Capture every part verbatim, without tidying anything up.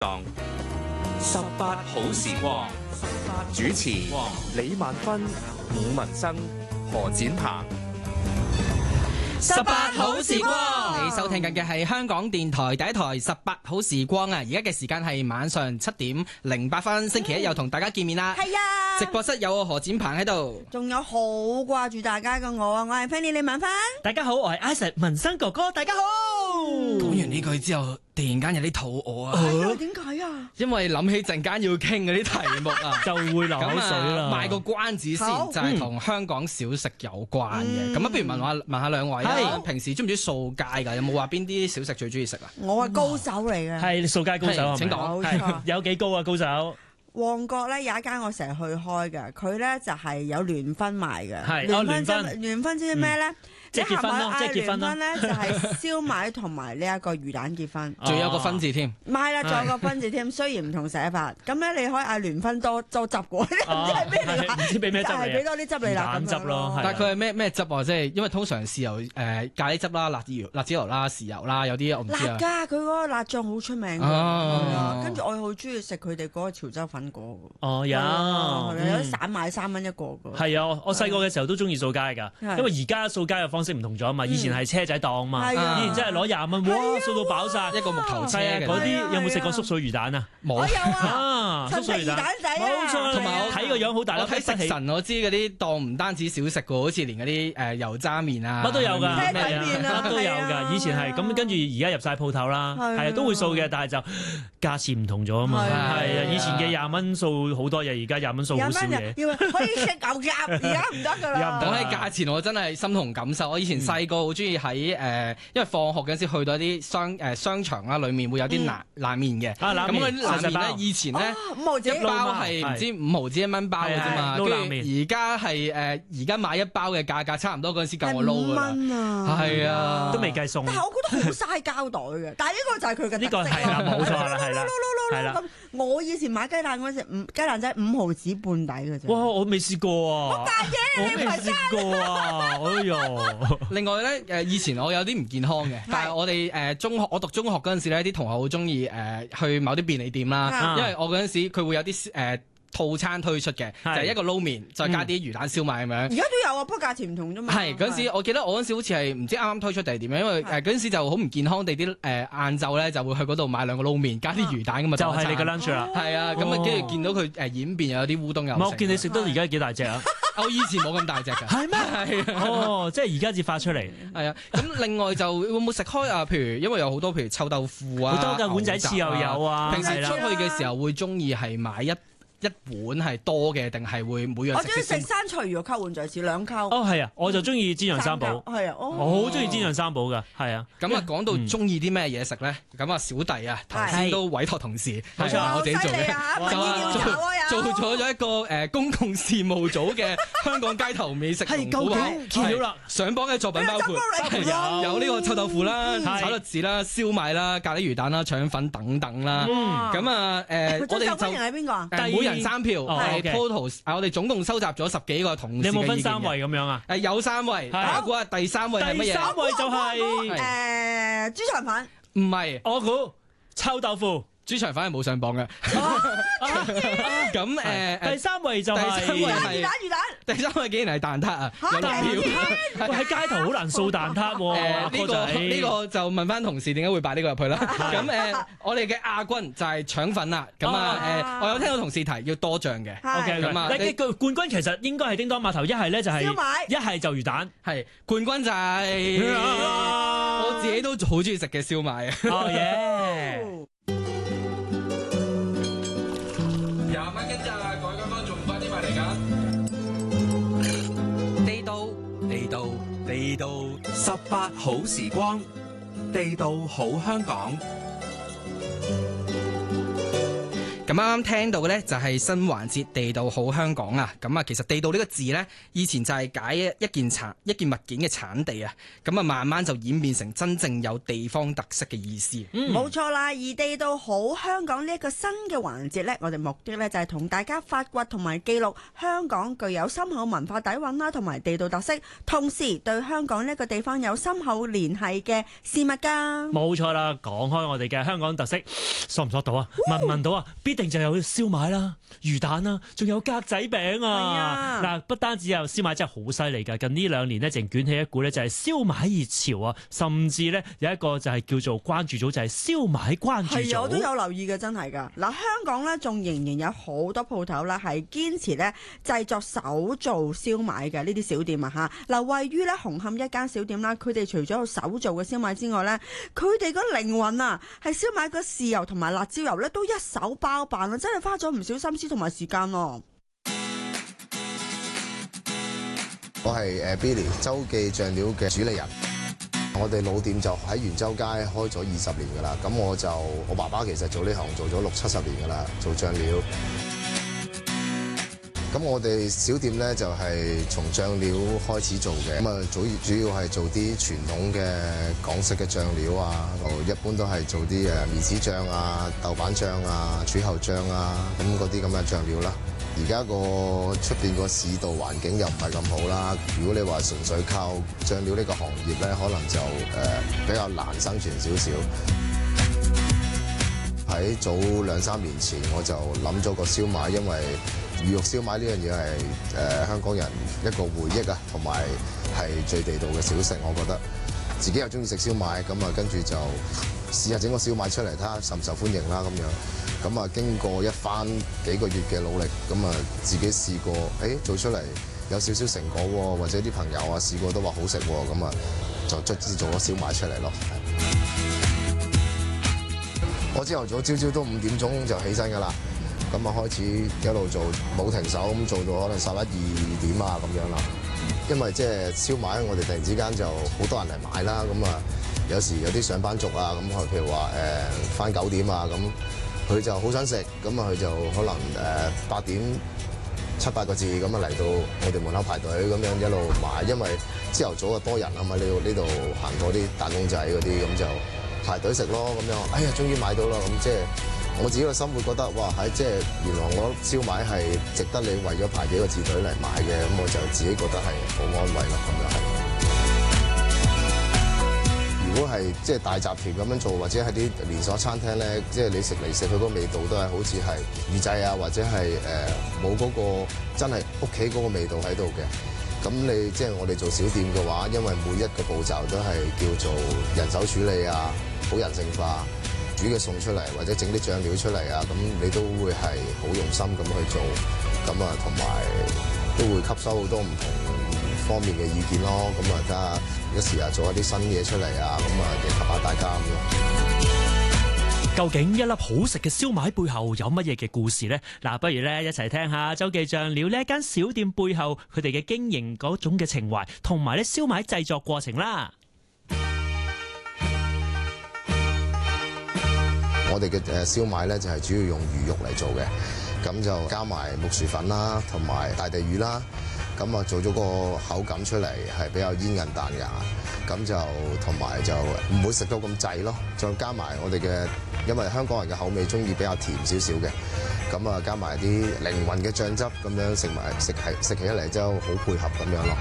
檔十八好時光，主持李萬芬、伍文生、何展鵬。 十八好時光，你收聽緊嘅係香港電台第一台十八好時光啊！而家嘅時間係晚上七點零八分，星期一又同大家見面啦。係啊，直播室有我何展鵬喺度， 仲有好掛住大家嘅我啊！我係 Penny 李萬芬。 大家好，我係 Isaac 文生哥哥。大家好。 講完呢句之後，突然間有啲肚餓啊！ 係啊，點解啊？ 因為諗起陣間要傾嗰啲題目啊， 就會流口水啦。 賣個關子先，就係同香港小食有關嘅。咁啊，不如問下問下兩位啊，平時中唔中意掃街㗎？有冇話邊啲小食最中意食啊？ 我係高手嚟嘅。 係掃街高手係咪？ 請講。 係有幾高啊？高手？ 旺角咧有一間我成日去開嘅，佢咧就係有聯婚賣嘅。 係聯聯婚。 聯婚知唔知咩咧？ 即係結婚咯，即係結婚咯。 聯婚咧就係燒賣同埋呢一個魚蛋結婚， 仲有個分字添。 唔係啦，仲有個分字添，雖然唔同寫法。咁咧你可以嗌聯婚多多汁嘅，唔知係咩嚟㗎？ 唔知俾咩汁嚟？ 係俾多啲汁你啦， 蛋汁咯。 但係佢係咩咩汁啊？即係因為通常豉油誒咖喱汁啦、辣椒、辣椒油啦、豉油啦，有啲我唔知啊。 辣㗎，佢嗰個辣醬好出名㗎。跟住我好中意食佢哋嗰個潮州粉果。 哦，有有啲散賣三蚊一個㗎。 係啊，我細個嘅時候都中意掃街㗎，因為而家掃街嘅方式唔同咗啊嘛。以前係車仔檔嘛，以前真係攞廿蚊，哇，掃到飽晒一個木頭車嘅。嗰啲有冇食過縮水魚蛋啊？ 冇。 我有啊， 縮水魚蛋仔冇錯。同埋我睇個樣好大粒， 我睇食神我知嗰啲檔唔單止小食㗎，好似連嗰啲誒油渣麵啊， 乜都有㗎， 車仔麵啊， 乜都有㗎。以前係咁，跟住而家入晒鋪頭啦，係啊，都會掃嘅，但係就價錢唔同咗啊嘛。係啊，以前嘅廿蚊掃好多嘢，而家廿蚊掃好少嘢。 要可以食牛雜，而家唔得㗎啦。 講起價錢，我真係心同感受。我以前細個好中意喺誒，因為放學嗰陣時去到一啲商誒商場啦，裡面會有啲冷冷麵嘅。咁嗰啲冷麵咧，以前咧一包係唔知五毫子一蚊包嘅啫嘛。跟住而家係誒，而家買一包嘅價格差唔多嗰陣時夠我撈㗎啦。 蚊啊！ 係啊， 都未計餸。 但係我覺得好嘥膠袋嘅。但係呢個就係佢嘅特色。 呢個係啦，冇錯啦，係啦，係啦。 咁我以前買雞蛋嗰陣時，五雞蛋仔五毫子半底嘅啫。 哇！我未試過啊！ 好大嘢，你唔係試過啊！哎呦！ 另外咧，誒以前我有啲唔健康嘅，但係我哋誒中學，我讀中學嗰陣時咧，啲同學好中意誒去某啲便利店啦，因為我嗰陣時佢會有啲誒套餐推出嘅，就係一個撈麵，再加啲魚蛋燒賣咁樣。 而家都有啊，不過價錢唔同啫嘛。 係嗰陣時，我記得我嗰陣時好似係唔知啱啱推出定係點樣，因為誒嗰陣時就好唔健康地啲誒晏晝咧就會去嗰度買兩個撈麵，加啲魚蛋咁啊， 就係你嘅 lunch 啦。 係啊，咁啊跟住見到佢誒演變有啲烏冬又。 我見你食得而家幾大隻啊！ 我以前冇咁大隻㗎。係咩？係哦，即係而家至發出嚟。 係啊，咁另外就會唔會食開啊？譬如因為有好多譬如臭豆腐啊， 好多㗎碗仔翅又有啊。 平時出去嘅時候會中意係買一一碗係多嘅，定係會每樣食？ 我中意食生菜魚肉溝碗仔翅兩溝。 哦，係啊，我就中意煎釀三寶。 係啊， 我好中意煎釀三寶㗎，係啊。 咁啊，講到中意啲咩嘢食咧？咁啊，小弟啊，頭先都委託同事，冇錯，我自己做嘅，就啊做做咗一個誒公共事務組嘅香港街頭美食龍虎榜， 見到啦！ 上榜嘅作品包括有有呢個臭豆腐啦、炒栗子啦、燒賣啦、咖喱魚蛋啦、腸粉等等啦。咁啊誒，我哋就係邊個啊？ 每人三票，係 total。我哋總共收集咗十幾個同事嘅意見嘅。 你有冇分三位咁樣啊？ 誒有三位，大家估下第三位係乜嘢？ 第三位就係誒豬腸粉。 唔係， 我估臭豆腐。 豬腸粉係冇上榜嘅。咁誒， 第三位就係第三位係魚蛋魚蛋。 第三位竟然係蛋撻啊！有六票。 喂，喺街頭好難掃蛋撻喎。 呢個呢個就問翻同事點解會擺呢個入去啦。咁誒，我哋嘅亞軍就係腸粉啦。咁啊誒，我有聽到同事提要多醬嘅。 OK，咁啊，你個冠軍其實應該係叮當碼頭，一係咧就係燒賣， 一係就魚蛋。 係冠軍就係我自己都好中意食嘅燒賣啊！ 哦耶！ 廿蚊一咋，改改翻仲唔快啲買嚟㗎？ 地道地道地道十八好時光，地道好香港。 咁啱啱聽到嘅呢，就係新環節地道好香港啊！咁啊，其實地道呢個字呢，以前就係解一件產一件物件嘅產地啊，咁啊慢慢就演變成真正有地方特色嘅意思。 冇錯啦，而地道好香港呢一個新嘅環節呢，我哋目的呢就係同大家發掘同埋記錄香港具有深厚文化底蘊啦，同埋地道特色，同時對香港呢個地方有深厚聯繫嘅事物㗎。冇錯啦，講開我哋嘅香港特色，索唔索到啊？聞唔聞到啊？必定就有燒賣啦、魚蛋啦，仲有格仔餅啊！嗱、啊，不單止有燒賣真係好犀利㗎，近呢兩年呢，淨捲起一股呢就係燒賣熱潮啊，甚至呢，有一個就係叫做關注組，就係燒賣關注組。 係啊，我都有留意嘅，真係㗎。嗱，香港呢，仲仍然有好多鋪頭啦，係堅持呢製作手做燒賣嘅呢啲小店啊嚇。嗱，位於呢紅磡一間小店啦，佢哋除咗有手做嘅燒賣之外呢，佢哋個靈魂啊係燒賣個豉油同埋辣椒油呢，都一手包辦啊，真係花咗唔少心思同埋時間咯。 我係誒 Billy 周記醬料嘅主理人，我哋老店就喺元州街開咗二十年㗎啦。咁我就我爸爸其實做呢行做咗六七十年㗎啦，做醬料。咁我哋小店咧就係從醬料開始做嘅，咁啊主主要係做啲傳統嘅港式嘅醬料啊，一般都係做啲誒麵豉醬啊、豆瓣醬啊、柱侯醬啊，咁嗰啲咁嘅醬料啦。而家個出邊個市道環境又唔係咁好啦，如果你話純粹靠醬料呢個行業咧，可能就誒、呃、比較難生存少少。喺早兩三年前我就諗咗個燒賣，因為魚肉燒賣呢樣嘢係誒香港人一個回憶啊，同埋係最地道嘅小食。我覺得自己又中意食燒賣，咁啊跟住就試下整個燒賣出嚟，睇下受唔受歡迎啦咁樣。咁啊經過一番幾個月嘅努力，咁啊自己試過，誒、欸、做出嚟有少少成果喎，或者啲朋友啊試過都話好食喎，咁啊就卒之做咗燒賣出嚟咯。我朝頭早朝朝都五點鐘就起身㗎啦。咁啊開始一路做冇停手，咁做到可能十一二點啊咁樣啦。因為即係燒賣，我哋突然之間就好多人嚟買啦。咁啊有時有啲上班族啊，咁譬如話誒返九點啊，咁佢就好想食，咁啊佢就可能誒八點七八個字咁啊嚟到我哋門口排隊咁樣一路買。因為朝頭早啊多人啊嘛，呢度呢度行過啲打工仔嗰啲，咁就排隊食咯咁樣。哎呀，終於買到啦！咁即係。我自己個心會覺得，哇！喺即係原來我燒賣係值得你為咗排幾個字隊嚟買嘅，咁我就自己覺得係好安慰咯，咁樣係。如果係即係大集團咁樣做，或者係啲連鎖餐廳咧，即係你食嚟食去嗰個味道都係好似係預製啊，或者係誒冇嗰個真係屋企嗰個味道喺度嘅。咁你即係我哋做小店嘅話，因為每一個步驟都係叫做人手處理啊，好人性化。煮嘅餸出嚟，或者整啲醬料出嚟啊，咁你都會係好用心咁去做，咁啊同埋都會吸收好多唔同方面嘅意見咯，咁啊睇下一時啊做一啲新嘢出嚟啊，咁啊迎合下大家咁咯。 究竟一粒好食嘅燒賣背後有乜嘢嘅故事呢？嗱，不如咧一齊聽下周記醬料呢一間小店背後佢哋嘅經營嗰種嘅情懷，同埋咧燒賣製作過程啦。 我哋嘅誒燒賣咧就係主要用魚肉嚟做嘅，咁就加埋木薯粉啦，同埋大地魚啦，咁啊做咗個口感出嚟係比較煙韌彈牙，咁就同埋就唔會食到咁滯咯。再加埋我哋嘅，因為香港人嘅口味中意比較甜少少嘅，咁啊加埋啲靈魂嘅醬汁，咁樣食埋食係食起嚟之後好配合咁樣咯。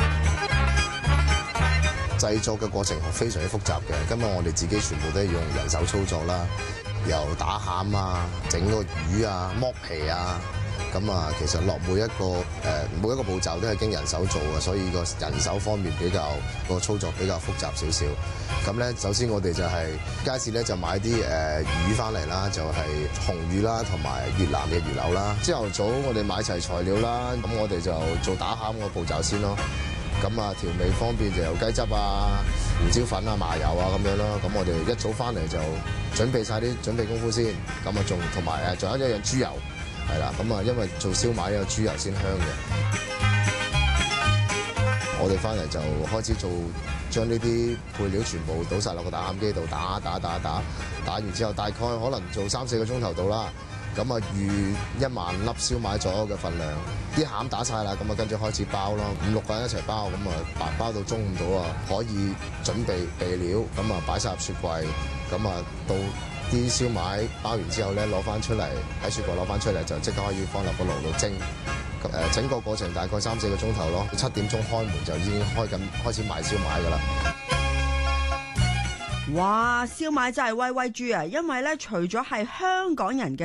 製作嘅過程非常之複雜嘅，今日我哋自己全部都係用人手操作啦。由打餡啊、整個魚啊、剝皮啊，咁啊，其實落每一個誒、呃、每一個步驟都係經人手做嘅，所以個人手方面比較個操作比較複雜少少。咁咧，首先我哋就係街市咧就買啲誒、呃、魚翻嚟啦，就係、是、紅魚啦，同埋越南嘅魚柳啦。朝頭早我哋買齊材料啦，咁我哋就做打餡個步驟先咯。咁啊，調味方面就有雞汁啊、胡椒粉啊、麻油啊咁樣咯。咁我哋一早翻嚟就準備晒啲準備功夫先。咁啊，仲同埋誒，仲有一樣豬油，係啦。咁啊，因為做燒賣有豬油先香嘅。我哋翻嚟就開始做，將呢啲配料全部倒晒落個打餡機度打打打打，打完之後大概可能做三四個鐘頭到啦。 咁啊預一萬粒燒賣左右嘅份量，啲餡打晒啦，咁啊跟住開始包咯，五六個人一齊包，咁啊白包到中午到啊，可以準備備料，咁啊擺晒入雪櫃，咁啊到啲燒賣包完之後咧攞翻出嚟喺雪櫃攞翻出嚟就即刻可以放入個爐度蒸。誒整個過程大概三四個鐘頭咯，七點鐘開門就已經開緊開始賣燒賣㗎啦。 哇！燒賣真係威威豬啊！因為咧，除咗係香港人嘅